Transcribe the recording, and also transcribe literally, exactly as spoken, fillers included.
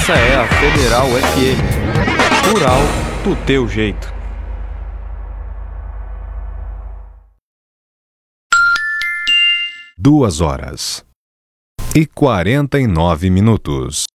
Essa é a Federal F M. Rural do teu jeito. Duas horas e quarenta e nove minutos.